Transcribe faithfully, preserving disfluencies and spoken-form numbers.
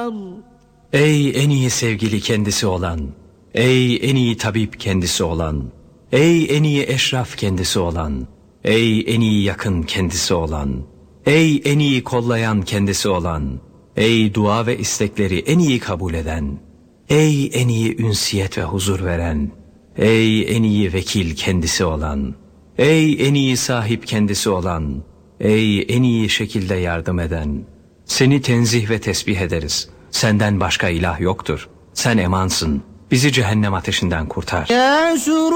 Ey en iyi sevgili kendisi olan, ey en iyi tabip kendisi olan, ey en iyi eşraf kendisi olan, ey en iyi yakın kendisi olan, ey en iyi kollayan kendisi olan, ey dua ve istekleri en iyi kabul eden, ey en iyi ünsiyet ve huzur veren, ey en iyi vekil kendisi olan, ey en iyi sahip kendisi olan, ey en iyi şekilde yardım eden, seni tenzih ve tesbih ederiz. Senden başka ilah yoktur. Sen emansın. Bizi cehennem ateşinden kurtar.